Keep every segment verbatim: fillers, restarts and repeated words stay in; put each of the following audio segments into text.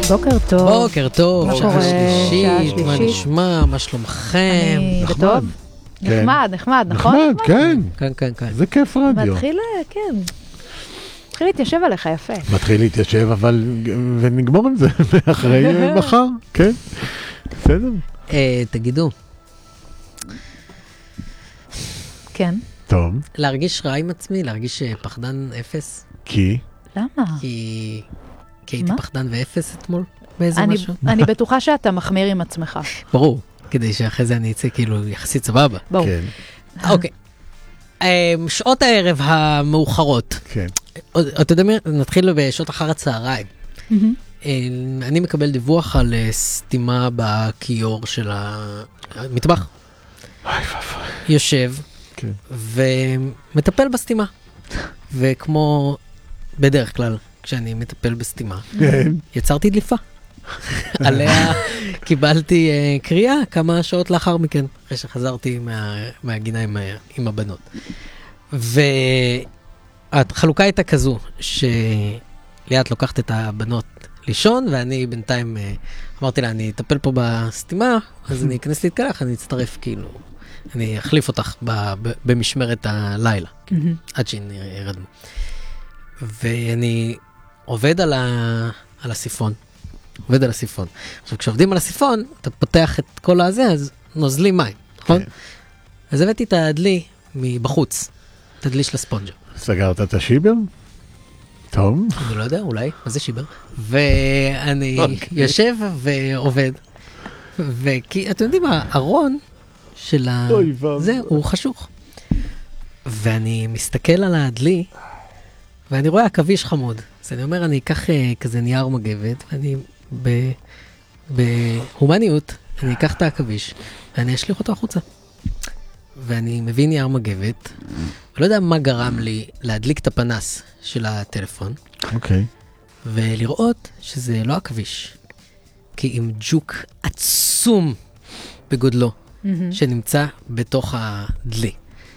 בוקר טוב. בוקר טוב, מה שעה קורה? שלישית, שעה מה שלישית. נשמע, מה שלומכם? אני נחמד. בטוב? כן. נחמד, נחמד, נכון? נחמד, כן. כן, כן, כן. זה כיף רדיו. מתחיל, כן. מתחיל להתיישב עליך יפה. מתחיל להתיישב, אבל... ונגמור עם זה אחרי מחר, כן. בסדר. אה, תגידו, כן. טוב, להרגיש רע עם עצמי, להרגיש אה, פחדן אפס? כי... למה? כי... כי הייתי מה? פחדן ואפס אתמול באיזה אני- משהו? אני בטוחה שאתה מחמיר עם עצמך. ברור, כדי שאחרי זה אני אצא כאילו יחסית סבבה. ברור. כן, אוקיי. אה, שעות הערב המאוחרות. כן. עוד- אתה יודע מה? נתחיל בשעות אחר הצהריים. מהמם. אה, אני מקבל דיווח על אה, סתימה בכיור של המטבח. וואי ואבוי. יושב כן. ומטפל בסתימה. וכמו בדרך כלל, כשאני מטפל בסתימה, כן. יצרתי דליפה. עליה קיבלתי uh, קריאה כמה שעות לאחר מכן, אחרי שחזרתי מה, מהגינה עם, ה- עם הבנות. והחלוקה הייתה כזו, שליאת לוקחת את הבנות לישון, ואני בינתיים uh, אמרתי לה, אני אטפל פה בסתימה, אז אני אכנס להתקלח, אני אצטרף כאילו, אני אחליף אותך ב, ב, במשמרת הלילה, מהמם. עד שירדמו. ואני עובד על, ה... על הסיפון. עובד על הסיפון. עכשיו, כשעובדים על הסיפון, אתה פותח את כל הזה, אז נוזלים מים, נכון? כן. אז הבאתי את הדלי מבחוץ, את הדלי של הספונג'ה. סגרת את השיבר? טוב. אני לא יודע, אולי, מה זה שיבר? ואני אוקיי. יושב ועובד. וכי, אתם יודעים, הארון של ה... אוי ואבוי. זה, הוא חשוך. ואני מסתכל על הדלי, ואני רואה עכביש חמוד. אז אני אומר, אני אקח אה, כזה נייר מגבת, ואני ב- בהומניות, אני אקח את העכביש, ואני אשליך אותו החוצה. ואני מביא נייר מגבת, ולא יודע מה גרם לי להדליק את הפנס של הטלפון, אוקיי. ולראות שזה לא עכביש, כי עם ג'וק עצום בגודלו, מהמם. שנמצא בתוך הדלי.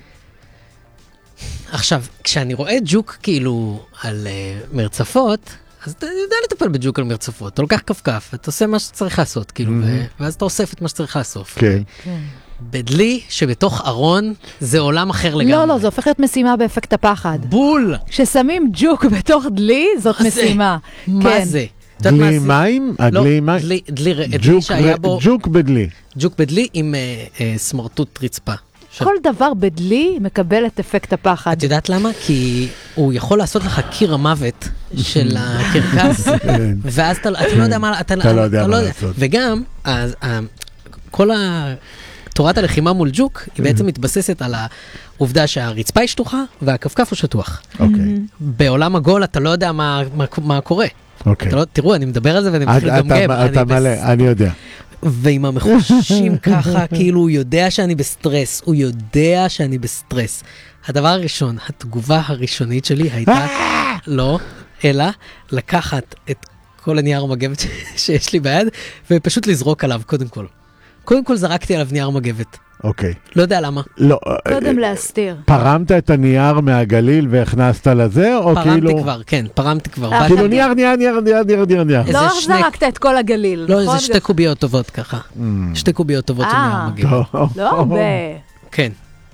עכשיו, כשאני רואה ג'וק כאילו על uh, מרצפות, אז אתה יודע לטפל בג'וק על מרצפות. אתה לוקח כפכף, אתה עושה מה שצריך לעשות, כאילו, ו- ואז אתה אוסף את מה שצריך לאסוף. כן. כן. בדלי שבתוך ארון זה עולם אחר לגמרי. לא, לא, זה הופך להיות משימה באפקט הפחד. בול! כששמים ג'וק בתוך דלי, זאת מה זה? משימה. מה כן. זה? את יודעת מה דלי עשי- מים? לא, הדלי מים? דלי, דלי, דלי ג'וק שהיה ו- בו, ג'וק בדלי. ג'וק בדלי עם אה, אה, סמרטוט רצפה. עכשיו, כל דבר בדלי מקבל את אפקט הפחד. את יודעת למה? כי הוא יכול לעשות לך קיר המוות של הקרקס, כן. ואז אתה אתה לא יודע מה, אתה לא יודע מה לעשות. וגם, אז, ה- כל ה- תורת הלחימה מול ג'וק, היא בעצם מתבססת על העובדה שהרצפה היא שטוחה והכפכף הוא שטוח. אוקיי. בעולם הגול אתה לא יודע מה, מה, מה קורה. אוקיי. אתה לא, תראו, אני מדבר על זה ואני מתחיל אתה- לגמגם. אתה- אני אתה בס- מלא, אני יודע. ועם המחושים ככה, כאילו הוא יודע שאני בסטרס, הוא יודע שאני בסטרס. הדבר הראשון, התגובה הראשונית שלי הייתה, לא, אלא לקחת את כל הנייר מגבת ש- שיש לי ביד, ופשוט לזרוק עליו, קודם כל. קודם כל זרקתי עליו נייר מגבת. אוקיי. לא יודע למה. לא, קודם להסתיר. פרמת את הנייר מהגליל והכנסת לזה, או כאילו... פרמתי כבר, כן, פרמתי כבר. אה, באתי- כאילו נייר, נייר, נייר, נייר, נייר, נייר, נייר. איזה לא שני- זרקת את כל הגליל. לא, נכון? איזה שתי קוביות טובות ככה. Mm. שתי קוביות טובות של אה. נייר מגבת. טוב. לא הרבה. כן.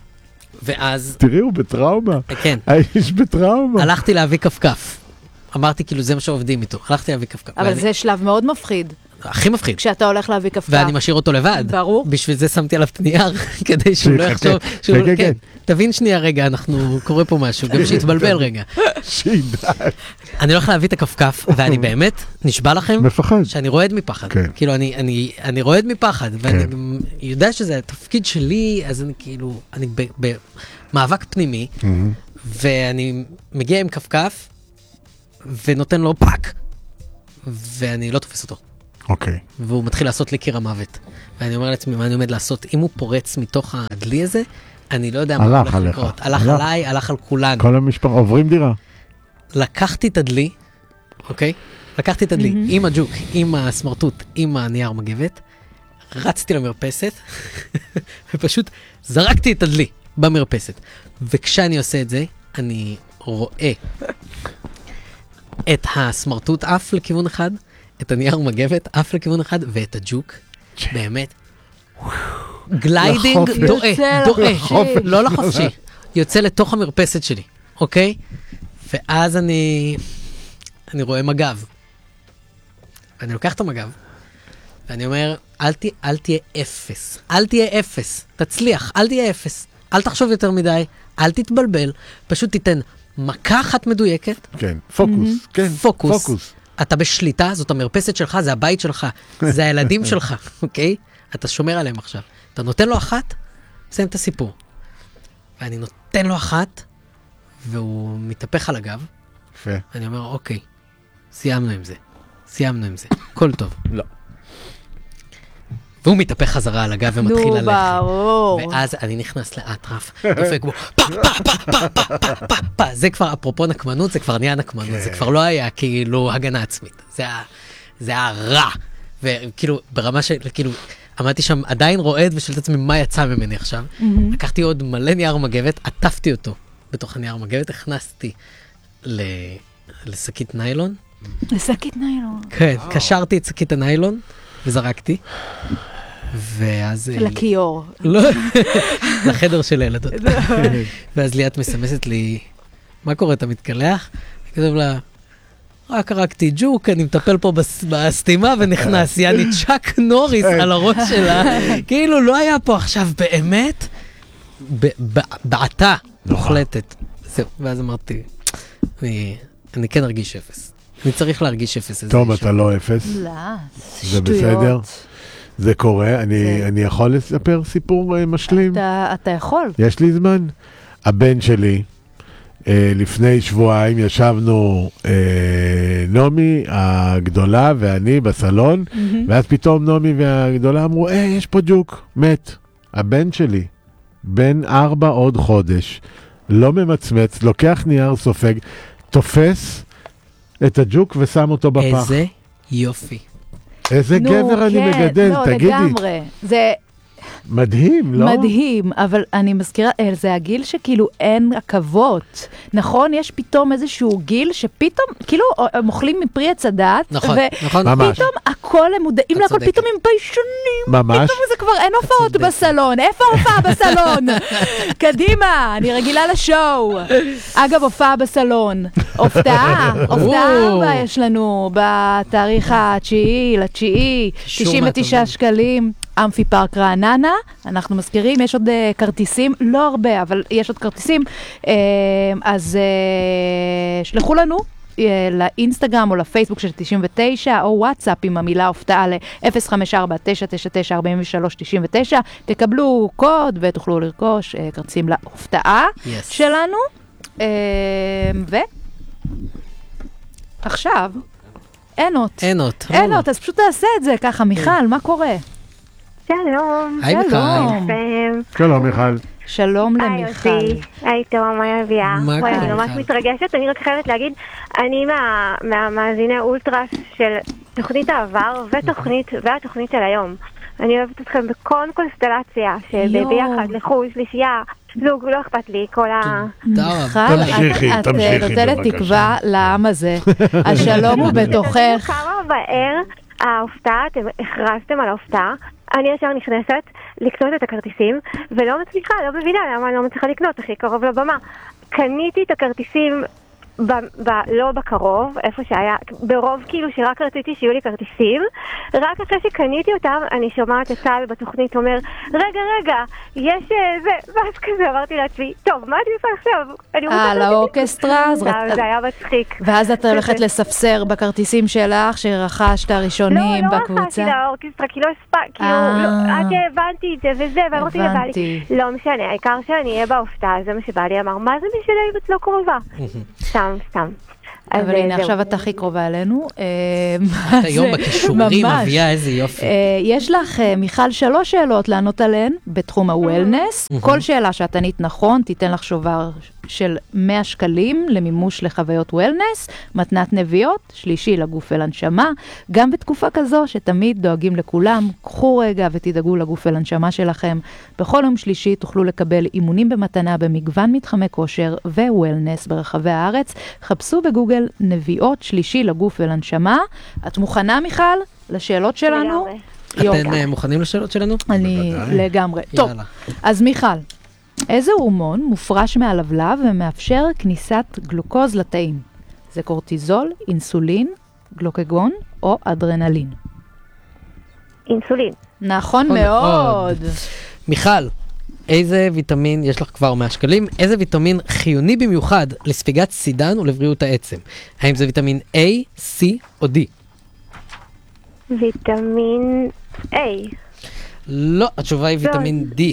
ואז, תראי, הוא בטראומה. כן, האיש בטראומה. הלכתי להביא כפכף. אמרתי, כאילו, זה מה שעובדים איתו. הלכתי להביא כפכף. אבל ואני- זה שלב מאוד מפחיד, הכי מפחיד. כשאתה הולך להביא כפכף. ואני משאיר אותו לבד. ברור. בשביל זה שמתי עליו את הנייר, כדי שהוא לא שיחכה. יחשוב. שהוא לא- כן, כן, כן. תבין שנייה רגע, אנחנו, קורה פה משהו, גם שיתבלבל רגע. שידע. אני הולך להביא את הכפכף, ואני באמת, נשבע לכם, מפחד. שאני רועד מפחד. כן. כאילו, אני, אני, אני רועד מפחד, ואני כן. גם יודע שזה התפקיד שלי, אז אני כאילו, אני ב- במאבק פנימי, מהמם. ואני מגיע עם כפכף, ונותן לו פאק, ואני לא תופס אותו. אוקיי. והוא מתחיל לעשות לי קיר המוות. ואני אומר לעצמי, מה אני עומד לעשות? אם הוא פורץ מתוך הדלי הזה, אני לא יודע מה הלך הולך עליך. לקרות. הלך הלך. עליי, הלך על כולנו. כל המשפחה עוברים דירה. לקחתי את הדלי, אוקיי? לקחתי את הדלי עם הג'וק, עם הסמרטוט, עם הנייר מגבת, רצתי למרפסת, ופשוט זרקתי את הדלי במרפסת. וכשאני עושה את זה, אני רואה את הסמרטוט עף לכיוון אחד, את הנייר מגבת, עף לכיוון אחד, ואת הג'וק, באמת, גליידינג, דועה, דועה, לא לחופשי, יוצא לתוך המרפסת שלי, אוקיי? ואז אני, אני רואה מגב. ואני לוקח את המגב, ואני אומר, אל תהיה, אל תהיה אפס, אל תהיה אפס, תצליח, אל תהיה אפס, אל תחשוב יותר מדי, אל תתבלבל, פשוט תיתן מכה אחת מדויקת. כן, פוקוס, כן, פוקוס. פוקוס. אתה בשליטה, זאת המרפסת שלך, זה הבית שלך, זה הילדים שלך, אוקיי? אתה שומר עליהם עכשיו. אתה נותן לו אחת, מסיים את הסיפור. ואני נותן לו אחת, והוא מתהפך על הגב. יפה. אני אומר, אוקיי, סיימנו עם זה. סיימנו עם זה. הכל טוב. לא. והוא מתהפך חזרה על הגב ומתחיל ללכת. נו, ברור. ואז אני נכנס לאטרף, דופק בו, פה, פה, פה, פה, פה, פה, פה, פה. זה כבר, אפרופו נקמנות, זה כבר נהיה נקמנות. זה כבר לא היה כאילו הגנה עצמית. זה היה, זה היה רע. וכאילו, ברמה של, כאילו, עמדתי שם עדיין רועד ושאלתי עצמי מה יצא ממני עכשיו. לקחתי עוד מלא נייר מגבת, עטפתי אותו בתוך הנייר מגבת, הכנסתי לשקית ניילון. לשקית ניילון. כן, קשרתי את שקית הניילון וזרקתי. ואז... של הכיור. לא, לחדר של הילדות. ואז ליאת מסמסת לי, מה קורה, אתה מתקלח? אני כתוב לה, רק הרגתי ג'וק, אני מטפל פה בסתימה ונכנס, יעני צ'אק נוריס על הראש שלה. כאילו לא היה פה עכשיו באמת בעתה מוחלטת. זהו, ואז אמרתי, אני כן ארגיש אפס. אני צריך להרגיש אפס. טוב, אתה לא אפס. לא, זה בסדר. זה קורה. אני, אני יכול לספר סיפור משלים? אתה, אתה יכול. יש לי זמן. הבן שלי, אה, לפני שבועיים ישבנו אה, נומי הגדולה ואני בסלון, mm-hmm. ואז פתאום נומי והגדולה אמרו, אה, יש פה ג'וק, מת. הבן שלי, בן ארבע עוד חודש, לא ממצמץ, לוקח נייר סופג, תופס את הג'וק ושם אותו בפח. איזה יופי. איזה נו, גבר כן, אני מגדל, לא, תגידי. לגמרי. זה מדהים, לא? מדהים, אבל אני מזכירה, זה הגיל שכאילו אין עכבות. נכון? יש פתאום איזשהו גיל שפתאום, כאילו, הם אוכלים מפרי עץ הדת, נכון, נכון. ממש. ופתאום הכל הם מודעים להכל, צודקת. פתאום הם ביישנים. ממש. פתאום זה כבר אין הופעות צודקת. בסלון. איפה הופעה בסלון? קדימה, אני רגילה לשואו. אגב, הופעה בסלון. הופתעה, הופתעה ארבע יש לנו בתאריך התשיעי, לתשיעי, שום תשעים ותשעה מהטובים. שקלים. אמפי פארק רעננה, אנחנו מזכירים, יש עוד uh, כרטיסים, לא הרבה, אבל יש עוד כרטיסים, uh, אז uh, שלחו לנו uh, לאינסטגרם או לפייסבוק של תשעים ותשע, או וואטסאפ עם המילה הופתעה ל-אפס חמש ארבע תשע תשע תשע ארבע שלוש תשע תשע, תקבלו קוד ותוכלו לרכוש uh, כרטיסים להופתעה Yes. שלנו, uh, ו... עכשיו, עינות. עינות. עינות, אז פשוט תעשה את זה ככה, מיכל, מה קורה? שלום. היי מיכל. שלום. שלום מיכל. שלום היי למיכל. אותי, היי תום, היי אביה. מה וואי, קורה, אני ממש מיכל? מתרגשת, אני רק חייבת להגיד, אני מה- מהמאזיני אולטרס של תוכנית העבר ותוכנית, והתוכנית של היום. אני אוהבת אתכם בכל קונסטלציה, שביחד, לחוש, שלישייה, זוג, לא אכפת לי, כל ה... מיכל, תמשיכי, את- את תמשיכי, נותנת בבקשה. תקווה לעם הזה. השלום הוא בתוכך. כמה בער ההופתעה, אתם הכרזתם על ההופתעה, אני ישר נכנסת לקנות את הכרטיסים, ולא מצליחה, לא מבינה למה אני לא מצליחה לקנות, הכי קרוב לבמה. קניתי את הכרטיסים ב, ב, לא בקרוב, איפה שהיה, ברוב כאילו שרק רציתי שיהיו לי כרטיסים, רק אחרי שקניתי אותם, אני שומעת את טל בתוכנית אומר, רגע, רגע, יש זה, ואז כזה אמרתי לעצמי, טוב, מה אני עושה עכשיו? אני רוצה אה, כרטיסים." לאורקסטרה, אז זה- רצ- זה היה מצחיק. ואז את הולכת לספסר בכרטיסים שלך, שרכשת הראשונים לא, לא רכשתי בקבוצה. לאורקסטרה, כי לא הספק, כאילו, אה. לא, עד שהבנתי את זה וזה, ואמרתי לבעלי, הבנתי. לא משנה, העיקר שאני אהיה בהופתעה, זה מה שבעלי אמר, מה זה משנה אם את לא קרובה? סתם, סתם. אז, אבל הנה, זהו. עכשיו את הכי קרובה אלינו. אה, את היום זה- בכישורים, ממש. אביה, איזה יופי. אה, יש לך, אה, מיכל, שלוש שאלות לענות עליהן בתחום הוולנס. כל שאלה שאת ענית נכון, תיתן לך שובר של מאה שקלים למימוש לחוויות וולנס, מתנת נביאות, שלישי לגוף ולנשמה, גם בתקופה כזו שתמיד דואגים לכולם, קחו רגע ותדאגו לגוף ולנשמה שלכם. בכל יום שלישי תוכלו לקבל אימונים במתנה במגוון מתחמי כושר ווולנס ברחבי הארץ. חפשו בגוגל נביאות שלישי לגוף ולנשמה. את מוכנה, מיכל, לשאלות שלנו? אתן מוכנים לשאלות שלנו? אני לגמרי. טוב, אז מיכל, איזה הורמון מופרש מהלבלב ומאפשר כניסת גלוקוז לתאים? זה קורטיזול, אינסולין, גלוקגון או אדרנלין? אינסולין. נכון מאוד. מיכל, איזה ויטמין, יש לך כבר מאה שקלים, איזה ויטמין חיוני במיוחד לספיגת סידן ולבריאות העצם? האם זה ויטמין A, C או D? ויטמין A. לא, התשובה היא ויטמין D.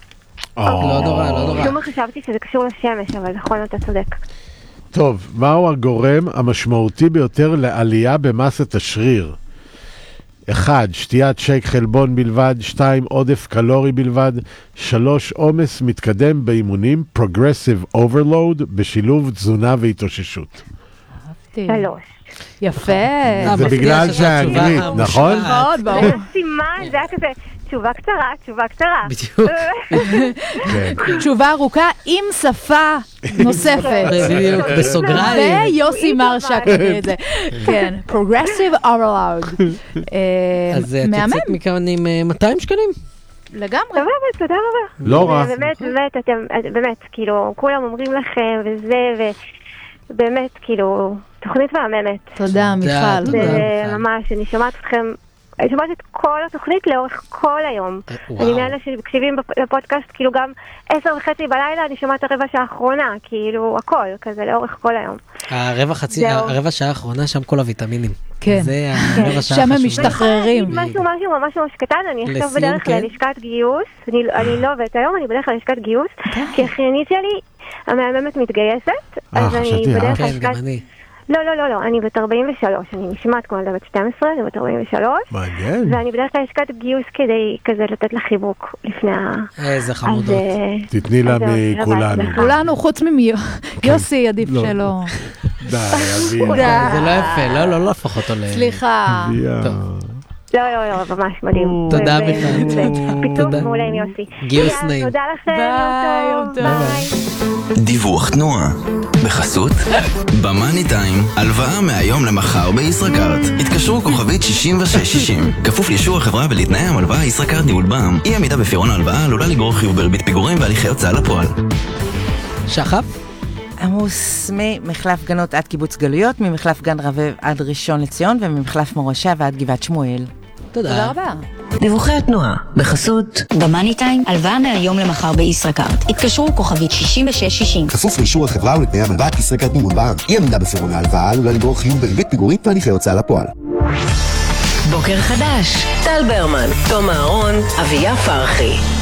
לא נורא, לא נורא. שום חשבתי שזה קשור לשמש, אבל נכון, אתה צודק. טוב, מהו הגורם המשמעותי ביותר לעלייה במסת השריר? אחד, שתיית שייק חלבון בלבד, שתיים, עודף קלורי בלבד, שלוש, עומס מתקדם באימונים, Progressive Overload, בשילוב תזונה והתאוששות. שלוש. יפה. זה בגלל שהאנגלית, נכון? מאוד, ברור. זה סימן, זה היה כזה, תשובה קצרה, תשובה קצרה. בדיוק. תשובה ארוכה עם שפה נוספת. בדיוק, בסוגריים. ויוסי מרשק את זה. כן, Progressive Overload. אז את יוצאת מכאן עם מאתיים שקלים? לגמרי. תודה רבה, תודה רבה. לא רע. באמת, באמת, אתם, באמת, כאילו, כולם אומרים לכם וזה, ובאמת, כאילו, תוכנית מהממת. תודה, מיכל. זה ממש, אני שומעת אתכם, אני שומעת את כל התוכנית לאורך כל היום. אני מאלה שמקשיבים בפודקאסט, כאילו גם עשר וחצי בלילה, אני שומעת הרבע שעה האחרונה, כאילו הכל, כזה לאורך כל היום. הרבע חצי, הרבע שעה האחרונה, שם כל הוויטמינים. כן. זה הרבע שעה שם הם חשובה. משתחררים. משהו, משהו ממש ממש קטן, אני עכשיו בדרך ללשכת גיוס, אני לא עובדת היום, אני בדרך ללשכת גיוס, כי האחיינית שלי, המהממת מתגייסת, אז אני בדרך ללשכת... לא, לא, לא, לא, אני בת ארבעים ושלוש, אני נשמעת כמו ילדה בת שתים עשרה, אני בת ארבעים ושלוש. מעניין. ואני בדרך כלל לשכת גיוס כדי כזה לתת לה חיבוק לפני ה... איזה חמודות. תתני לה מכולנו. כולנו, חוץ מיוסי, עדיף שלא. די, אביה. זה לא יפה, לא, לא, לא הפך אותו ל... סליחה. לא, לא, לא, ממש מדהים. תודה בכלל. פיתוח מעולה עם יוסי. גיוס נעים. תודה לכם, יום טוב. ביי. דיווח תנועה. בחסות במאני טיים, הלוואה מהיום למחר בישראכרט. התקשרו כוכבית שישים ושש שישים. כפוף לאישור החברה ולתנאי המלוואה ישראכרט ניהול בע"מ. אי עמידה בפירעון ההלוואה עלולה לגרור חיוב בריבית פיגורים והליכי הוצאה לפועל. שחף? עמוס ממחלף גנות עד קיבוץ גלויות, ממחלף גן רבב עד ראשון לציון וממחלף מורשה ועד גבעת שמואל. תודה רבה. דיווחי התנועה בחסות במאני טיים, הלוואה מהיום למחר בישראכרט. התקשרו כוכבית שישים ושש שישים. כפוף לאישור החברה ולתנאי המלוואה ישראכרט ניהול בע"מ. אי עמידה בפירעון ההלוואה עלולה לגרור חיוב בריבית פיגורים והליכי הוצאה לפועל. בוקר חדש, טל ברמן, תום אהרון, אביה פרחי.